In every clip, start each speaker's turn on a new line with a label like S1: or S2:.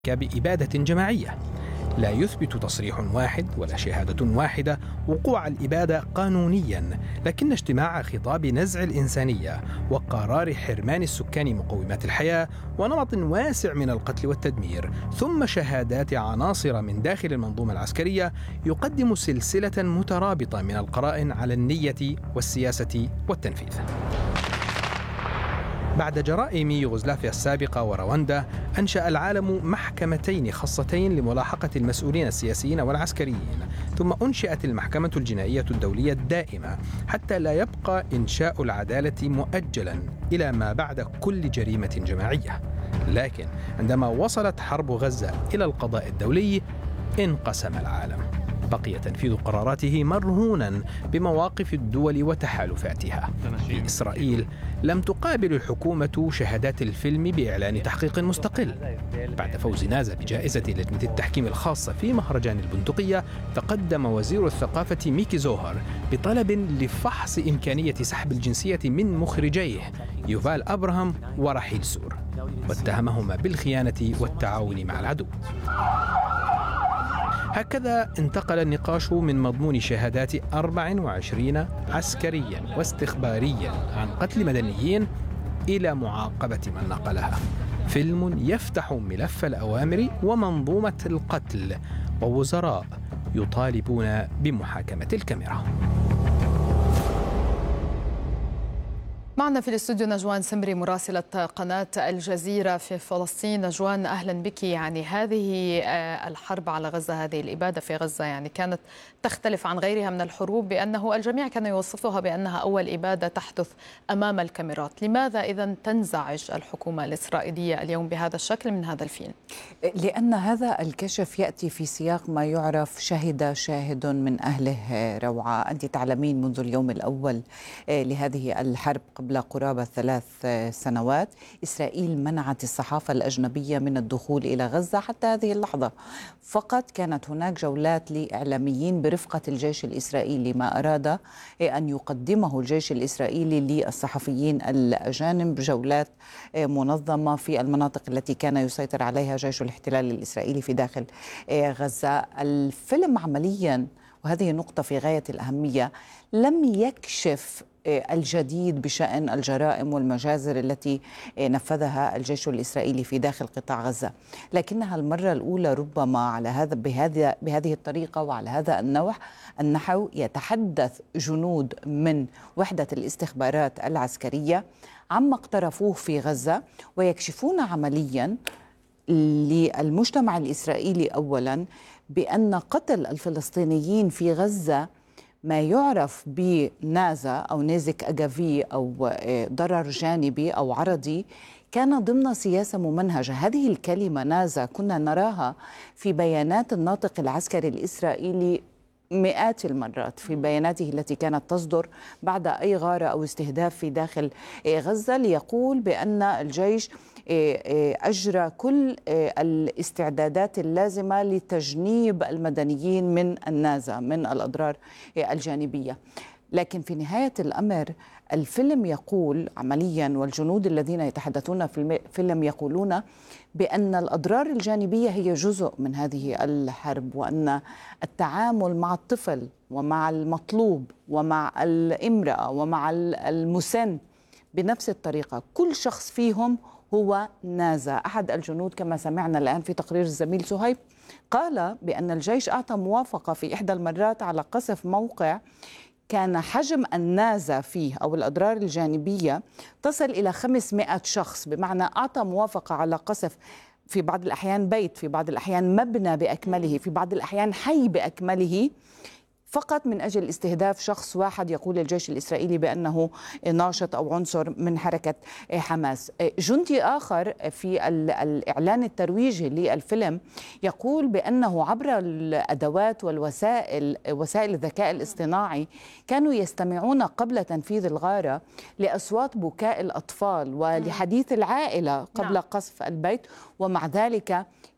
S1: بإبادة جماعية. لا يثبت تصريح واحد ولا شهادة واحدة وقوع الإبادة قانونيا، لكن اجتماع خطاب نزع الإنسانية وقرار حرمان السكان مقومات الحياة ونمط واسع من القتل والتدمير، ثم شهادات عناصر من داخل المنظومة العسكرية يقدم سلسلة مترابطة من القرائن على النية والسياسة والتنفيذ. بعد جرائم يوغوسلافيا السابقة ورواندا، أنشأ العالم محكمتين خاصتين لملاحقة المسؤولين السياسيين والعسكريين، ثم أنشئت المحكمة الجنائية الدولية الدائمة حتى لا يبقى إنشاء العدالة مؤجلا إلى ما بعد كل جريمة جماعية. لكن عندما وصلت حرب غزة إلى القضاء الدولي انقسم العالم، بقي تنفيذ قراراته مرهونا بمواقف الدول وتحالفاتها. في إسرائيل لم تقابل الحكومة شهادات الفيلم بإعلان تحقيق مستقل. بعد فوز نازا بجائزة لجنة التحكيم الخاصة في مهرجان البندقية، تقدم وزير الثقافة ميكي زوهر بطلب لفحص إمكانية سحب الجنسية من مخرجيه يوفال أبراهام ورحيل سور، واتهمهما بالخيانة والتعاون مع العدو. هكذا انتقل النقاش من مضمون شهادات 24 عسكريا واستخباريا عن قتل مدنيين إلى معاقبة من نقلها. فيلم يفتح ملف الأوامر ومنظومة القتل، ووزراء يطالبون بمحاكمة الكاميرا.
S2: معنا في الاستوديو نجوان سمري مراسلة قناة الجزيرة في فلسطين. نجوان، أهلا بك. يعني هذه الحرب على غزة، هذه الإبادة في غزة، يعني كانت تختلف عن غيرها من الحروب بأنه الجميع كان يوصفها بأنها أول إبادة تحدث أمام الكاميرات. لماذا إذن تنزعج الحكومة الإسرائيلية اليوم بهذا الشكل من هذا الفيلم؟
S3: لأن هذا الكشف يأتي في سياق ما يعرف شهد شاهد من أهله. روعة، أنت تعلمين منذ اليوم الأول لهذه الحرب قبل قرابة 3 سنوات إسرائيل منعت الصحافة الأجنبية من الدخول إلى غزة حتى هذه اللحظة. فقط كانت هناك جولات لإعلاميين برفقة الجيش الإسرائيلي، ما أراد أن يقدمه الجيش الإسرائيلي للصحفيين الأجانب، جولات منظمة في المناطق التي كان يسيطر عليها جيش الاحتلال الإسرائيلي في داخل غزة. الفيلم عمليا، وهذه نقطة في غاية الأهمية، لم يكشف الجديد بشأن الجرائم والمجازر التي نفذها الجيش الإسرائيلي في داخل قطاع غزة، لكنها المرة الأولى ربما على بهذه الطريقة وعلى هذا النحو يتحدث جنود من وحدة الاستخبارات العسكرية عما اقترفوه في غزة، ويكشفون عمليا للمجتمع الإسرائيلي أولا بأن قتل الفلسطينيين في غزة ما يعرف بنازا أو نيزك أجافي أو ضرر جانبي أو عرضي كان ضمن سياسة ممنهجة. هذه الكلمة نازا كنا نراها في بيانات الناطق العسكري الإسرائيلي مئات المرات في بياناته التي كانت تصدر بعد أي غارة أو استهداف في داخل غزة، ليقول بأن الجيش أجرى كل الاستعدادات اللازمة لتجنيب المدنيين من النازا، من الأضرار الجانبية. لكن في نهاية الأمر الفيلم يقول عمليا، والجنود الذين يتحدثون في الفيلم يقولون بأن الأضرار الجانبية هي جزء من هذه الحرب، وأن التعامل مع الطفل ومع المطلوب ومع الامرأة ومع المسن بنفس الطريقة، كل شخص فيهم هو نازا. أحد الجنود كما سمعنا الآن في تقرير الزميل سهيب قال بأن الجيش أعطى موافقة في إحدى المرات على قصف موقع كان حجم النازا فيه أو الأضرار الجانبية تصل إلى 500 شخص، بمعنى أعطى موافقة على قصف في بعض الأحيان بيت، في بعض الأحيان مبنى بأكمله، في بعض الأحيان حي بأكمله، فقط من أجل استهداف شخص واحد يقول الجيش الإسرائيلي بأنه ناشط أو عنصر من حركة حماس. جندي آخر في الإعلان الترويجي للفيلم يقول بأنه عبر الأدوات والوسائل، وسائل الذكاء الاصطناعي، كانوا يستمعون قبل تنفيذ الغارة لأصوات بكاء الأطفال ولحديث العائلة قبل قصف البيت، ومع ذلك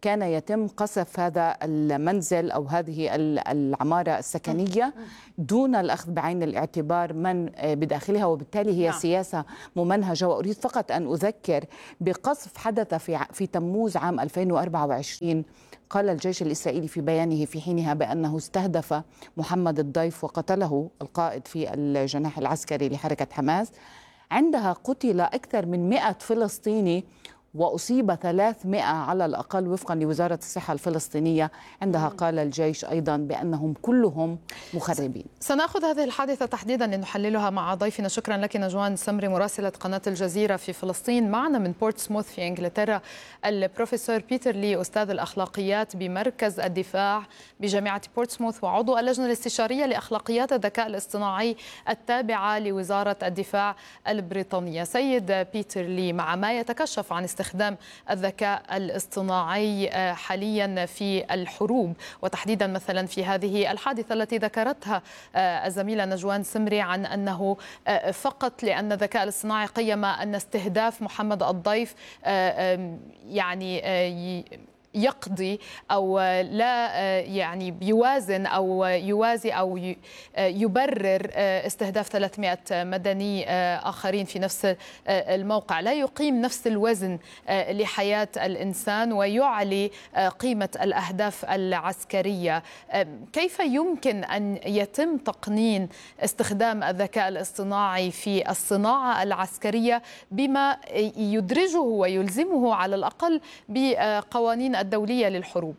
S3: كان يتم قصف هذا المنزل أو هذه العمارة السكنية دون الأخذ بعين الاعتبار من بداخلها، وبالتالي هي سياسة ممنهجة. وأريد فقط أن أذكر بقصف حدث في تموز عام 2024. قال الجيش الإسرائيلي في بيانه في حينها بأنه استهدف محمد الضيف وقتله القائد في الجناح العسكري لحركة حماس. عندها قتل أكثر من 100 فلسطيني وأصيب 300 على الأقل وفقا لوزارة الصحة الفلسطينية. عندها قال الجيش أيضا بأنهم كلهم مخربين.
S2: سنأخذ هذه الحادثة تحديدا لنحللها مع ضيفنا. شكرا لك نجوان سمري مراسلة قناة الجزيرة في فلسطين. معنا من بورتسموث في إنجلترا البروفيسور بيتر لي، أستاذ الأخلاقيات بمركز الدفاع بجامعة بورتسموث وعضو اللجنة الاستشارية لأخلاقيات الذكاء الاصطناعي التابعة لوزارة الدفاع البريطانية. سيد بيتر لي، مع ما يتكشف عن استخدام الذكاء الاصطناعي حاليا في الحروب، وتحديدا مثلا في هذه الحادثة التي ذكرتها الزميلة نجوان سمري عن أنه فقط لأن الذكاء الاصطناعي قيم أن استهداف محمد الضيف يعني يقضي أو لا يعني يوازن أو يوازي أو يبرر استهداف 300 مدني آخرين في نفس الموقع، لا يقيم نفس الوزن لحياة الإنسان ويعلي قيمة الأهداف العسكرية. كيف يمكن أن يتم تقنين استخدام الذكاء الاصطناعي في الصناعة العسكرية بما يدرجه ويلزمه على الأقل بقوانين الدولية للحروب؟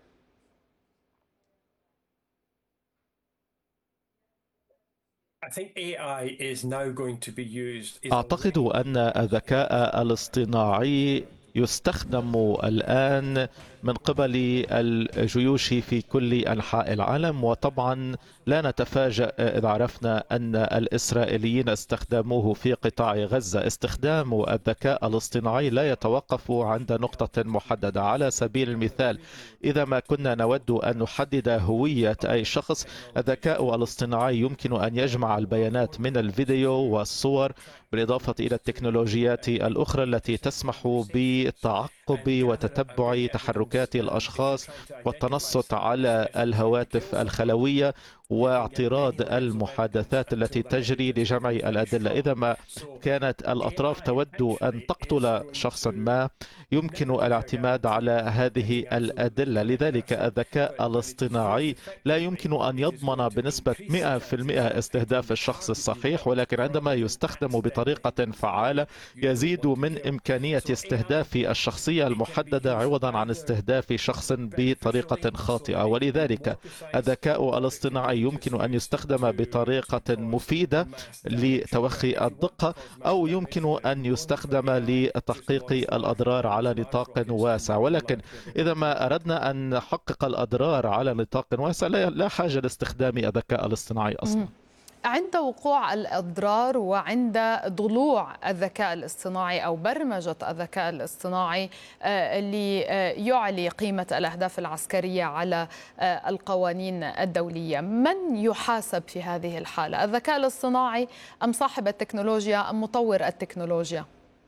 S4: أعتقد أن الذكاء الاصطناعي يستخدم الآن من قبل الجيوش في كل أنحاء العالم، وطبعا لا نتفاجأ إذا عرفنا أن الإسرائيليين استخدموه في قطاع غزة. استخدام الذكاء الاصطناعي لا يتوقف عند نقطة محددة. على سبيل المثال، إذا ما كنا نود أن نحدد هوية أي شخص، الذكاء الاصطناعي يمكن أن يجمع البيانات من الفيديو والصور، بالإضافة إلى التكنولوجيات الأخرى التي تسمح بتعقب وتتبع تحركات الأشخاص والتنصت على الهواتف الخلوية واعتراض المحادثات التي تجري لجمع الأدلة. إذا ما كانت الأطراف تود أن تقتل شخصا ما، يمكن الاعتماد على هذه الأدلة. لذلك الذكاء الاصطناعي لا يمكن أن يضمن بنسبة 100% استهداف الشخص الصحيح، ولكن عندما يستخدم بطريقة فعالة يزيد من إمكانية استهداف الشخصية المحددة عوضا عن استهداف شخص بطريقة خاطئة. ولذلك الذكاء الاصطناعي يمكن أن يستخدم بطريقة مفيدة لتوخي الدقة، أو يمكن أن يستخدم لتحقيق الأضرار على نطاق واسع. ولكن إذا ما أردنا أن نحقق الأضرار على نطاق واسع لا حاجة لاستخدام الذكاء الاصطناعي أصلا.
S2: عند وقوع الأضرار وعند ضلوع الذكاء الاصطناعي أو برمجة الذكاء الاصطناعي اللي يعلي قيمة الأهداف العسكرية على القوانين الدولية، من يحاسب في هذه الحالة؟ الذكاء الاصطناعي أم صاحب التكنولوجيا أم مطور التكنولوجيا؟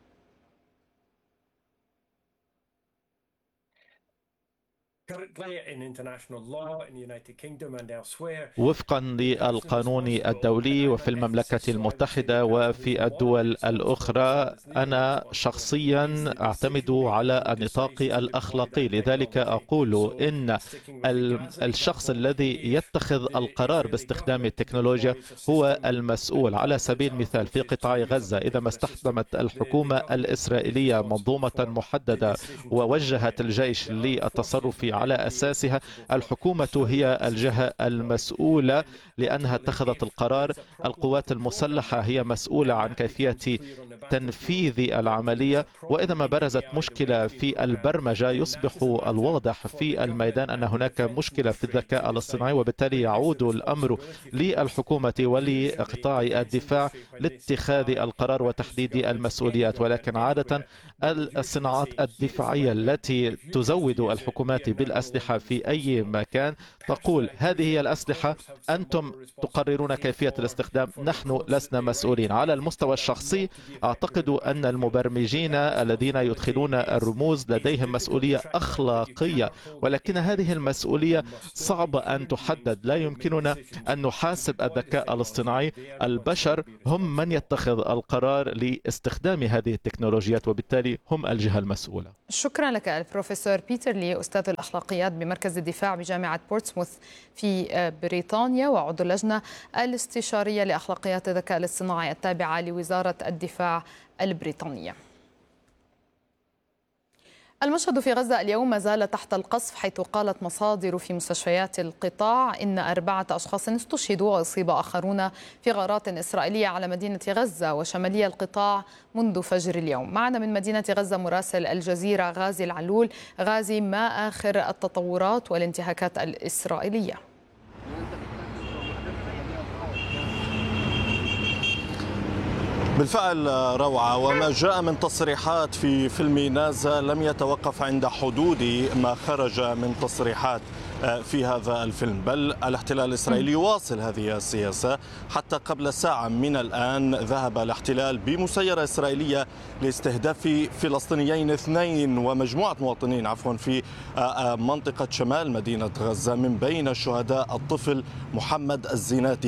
S4: وفقا للقانون الدولي وفي المملكة المتحدة وفي الدول الأخرى، أنا شخصيا أعتمد على النطاق الأخلاقي. لذلك أقول إن الشخص الذي يتخذ القرار باستخدام التكنولوجيا هو المسؤول. على سبيل المثال، في قطاع غزة، إذا ما استخدمت الحكومة الإسرائيلية منظومة محددة ووجهت الجيش للتصرف على أساسها، الحكومة هي الجهة المسؤولة لأنها اتخذت القرار. القوات المسلحة هي مسؤولة عن كيفية تنفيذ العملية، وإذا ما برزت مشكلة في البرمجة يصبح الواضح في الميدان أن هناك مشكلة في الذكاء الاصطناعي، وبالتالي يعود الأمر للحكومة ولقطاع الدفاع لاتخاذ القرار وتحديد المسؤوليات. ولكن عادة الصناعات الدفاعية التي تزود الحكومات بالأسلحة في أي مكان تقول هذه هي الأسلحة، أنتم تقررون كيفية الاستخدام، نحن لسنا مسؤولين. على المستوى الشخصي أعتقد أن المبرمجين الذين يدخلون الرموز لديهم مسؤولية أخلاقية، ولكن هذه المسؤولية صعب أن تحدد. لا يمكننا أن نحاسب الذكاء الاصطناعي. البشر هم من يتخذ القرار لاستخدام هذه التكنولوجيات، وبالتالي هم الجهة المسؤولة.
S2: شكرا لك البروفيسور بيتر لي، أستاذ الأخلاقيات بمركز الدفاع بجامعة بورتسموث في بريطانيا، وعضو اللجنة الاستشارية لأخلاقيات الذكاء الاصطناعي التابعة لوزارة الدفاع البريطانية. المشهد في غزة اليوم ما زال تحت القصف، حيث قالت مصادر في مستشفيات القطاع إن 4 أشخاص استشهدوا وأصيب آخرون في غارات إسرائيلية على مدينة غزة وشمالي القطاع منذ فجر اليوم. معنا من مدينة غزة مراسل الجزيرة غازي العلول. غازي، ما آخر التطورات والانتهاكات الإسرائيلية؟
S5: بالفعل روعة، وما جاء من تصريحات في فيلم نازا لم يتوقف عند حدود ما خرج من تصريحات في هذا الفيلم، بل الاحتلال الإسرائيلي يواصل هذه السياسة. حتى قبل ساعة من الآن ذهب الاحتلال بمسيرة إسرائيلية لاستهداف فلسطينيين 2 ومجموعة مواطنين في منطقة شمال مدينة غزة. من بين الشهداء الطفل محمد الزيناتي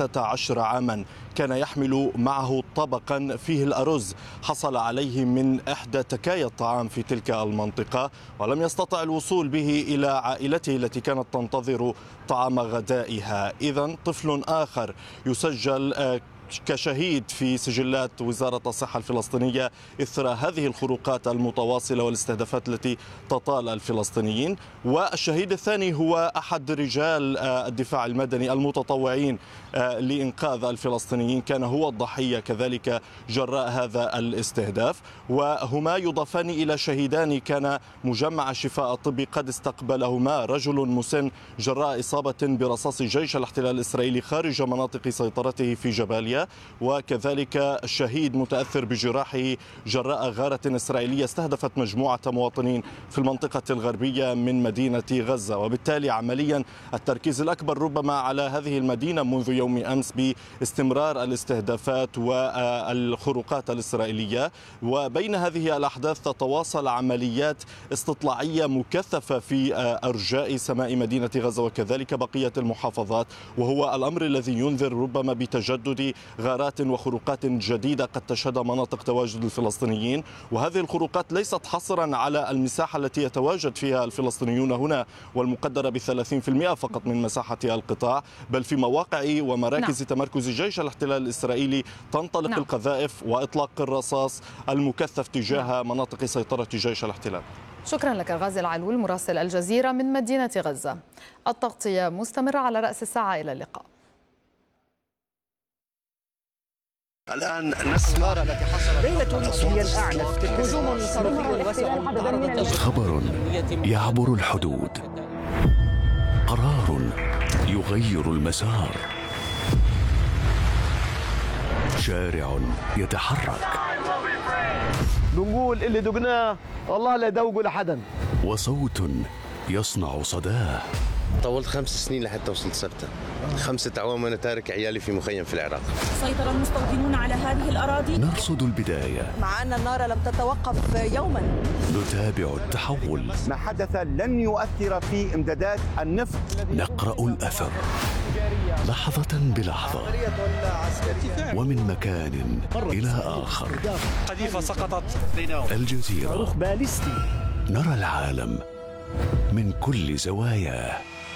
S5: 15 عاما، كان يحمل معه طبقا فيه الأرز حصل عليه من إحدى تكايا الطعام في تلك المنطقة، ولم يستطع الوصول به إلى عائلته التي كانت تنتظر طعام غدائها. إذن طفل آخر يسجل كشهيد في سجلات وزارة الصحة الفلسطينية إثر هذه الخروقات المتواصلة والاستهدافات التي تطال الفلسطينيين. والشهيد الثاني هو أحد رجال الدفاع المدني المتطوعين لإنقاذ الفلسطينيين، كان هو الضحية كذلك جراء هذا الاستهداف. وهما يضافان إلى شهيدان كان مجمع الشفاء الطبي قد استقبلهما رجل مسن جراء إصابة برصاص جيش الاحتلال الإسرائيلي خارج مناطق سيطرته في جباليا، وكذلك شهيد متأثر بجراحه جراء غارة إسرائيلية استهدفت مجموعة مواطنين في المنطقة الغربية من مدينة غزة. وبالتالي عمليا التركيز الأكبر ربما على هذه المدينة منذ يوم أمس باستمرار الاستهدافات والخروقات الإسرائيلية. وبين هذه الأحداث تتواصل عمليات استطلاعية مكثفة في أرجاء سماء مدينة غزة وكذلك بقية المحافظات، وهو الأمر الذي ينذر ربما بتجدد غارات وخروقات جديدة قد تشهد مناطق تواجد الفلسطينيين. وهذه الخروقات ليست حصرا على المساحة التي يتواجد فيها الفلسطينيون هنا والمقدرة ب30% فقط من مساحة القطاع، بل في مواقع ومراكز تمركز جيش الاحتلال الإسرائيلي تنطلق القذائف وإطلاق الرصاص المكثف تجاه مناطق سيطرة جيش الاحتلال.
S2: شكرا لك غازي العلول مراسل الجزيرة من مدينة غزة. التغطية مستمرة على رأس الساعة، إلى اللقاء.
S6: الآن نسمع ليلة هي الأعنف هجوم صاروخي واسع.
S7: خبر يعبر الحدود، قرار يغير المسار، شارع يتحرك،
S8: بنقول اللي دقناه والله لا يدوقوا لحدا،
S7: وصوت يصنع صداه.
S6: طولت 5 سنين لحتى وصلت سبتة، 5 أعوام وأنا تارك عيالي في مخيم في العراق.
S9: سيطر المستوطنون على هذه الأراضي.
S7: نرصد البداية،
S9: مع أن النار لم تتوقف يوما.
S7: نتابع التحول.
S8: ما حدث لن يؤثر في إمدادات النفط.
S7: نقرأ الأثر لحظة بلحظة، ومن مكان إلى آخر.
S10: قذيفة سقطت.
S7: الجزيرة، نرى العالم من كل زواياه.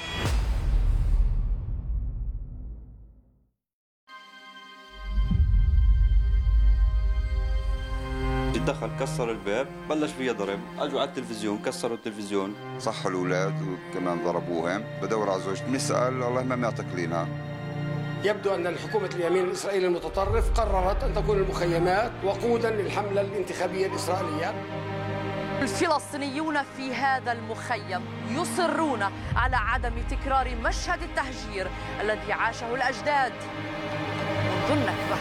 S11: دخل كسر الباب، بلش فيها ضرب، اجوا على التلفزيون كسروا التلفزيون،
S12: صحوا الاولاد وكمان ضربوهم. بدور على زوجتي بنسال الله ما معتقلينها.
S13: يبدو ان الحكومه اليمين الاسرائيلي المتطرف قررت ان تكون المخيمات وقودا للحمله الانتخابيه الاسرائيليه.
S9: الفلسطينيون في هذا المخيم يصرون على عدم تكرار مشهد التهجير الذي عاشه الأجداد منذ النكبة.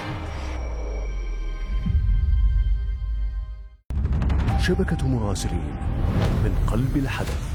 S7: شبكة مراسلين من قلب الحدث.